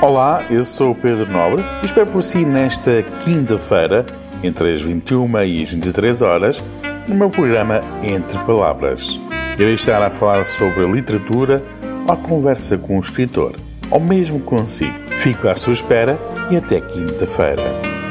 Olá, eu sou o Pedro Nobre e espero por si nesta quinta-feira, entre as 21 e as 23 horas, no meu programa Entre Palavras. Irei estar a falar sobre a literatura, à conversa com o escritor, ou mesmo consigo. Fico à sua espera e até quinta-feira.